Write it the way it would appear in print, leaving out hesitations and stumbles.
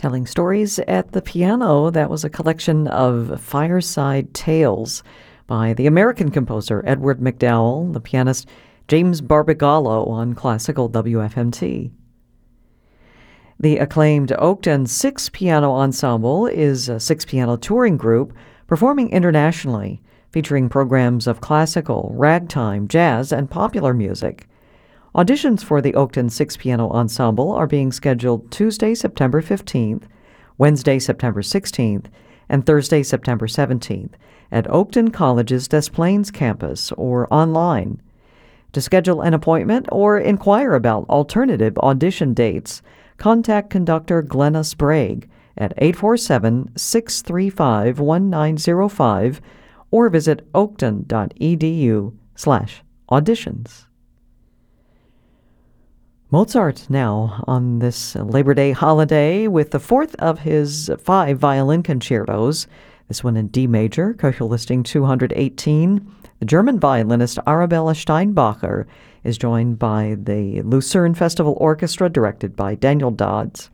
Telling stories at the piano, that was a collection of fireside tales by the American composer Edward McDowell, the pianist James Barbagallo on classical WFMT. The acclaimed Oakton Six Piano Ensemble is a six-piano touring group performing internationally, featuring programs of classical, ragtime, jazz, and popular music. Auditions for the Oakton Six Piano Ensemble are being scheduled Tuesday, September 15th, Wednesday, September 16th, and Thursday, September 17th at Oakton College's Des Plaines campus or online. To schedule an appointment or inquire about alternative audition dates, contact conductor Glenna Sprague at 847-635-1905 or visit oakton.edu/auditions. Mozart now on this Labor Day holiday with the fourth of his 5 violin concertos, this one in D major, Köchel listing 218. The German violinist Arabella Steinbacher is joined by the Lucerne Festival Orchestra directed by Daniel Dodds.